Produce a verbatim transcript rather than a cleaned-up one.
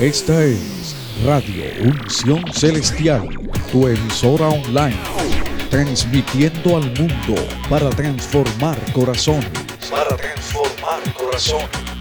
Esta es Radio Unción Celestial, tu emisora online, transmitiendo al mundo para transformar corazones. Para transformar corazones.